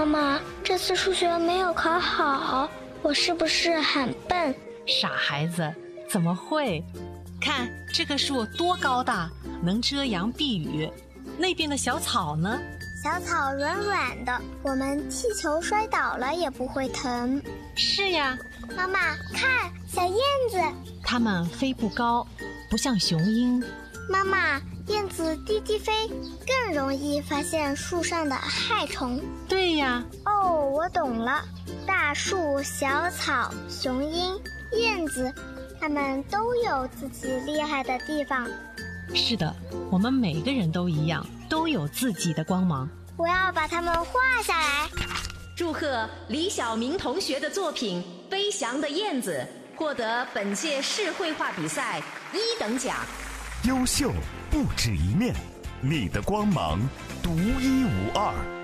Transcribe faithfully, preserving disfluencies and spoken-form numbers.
妈妈，这次数学没有考好，我是不是很笨？ 傻孩子，怎么会？看这棵树多高大，能遮阳避雨。那边的小草呢？ 小草软软的，我们踢球摔倒了也不会疼。 是呀。 妈妈，看小燕子， 它们飞不高，不像雄鹰。 妈妈，燕子低低飞，更容易发现树上的害虫。 对呀。 哦，我懂了。大树、小草、雄鹰、燕子，它们都有自己厉害的地方。 是的，我们每个人都一样，都有自己的光芒。 我要把它们画下来。 祝贺李晓明同学的作品《飞翔的燕子》获得本届市绘画比赛一等奖。 优秀不止一面，你的光芒独一无二。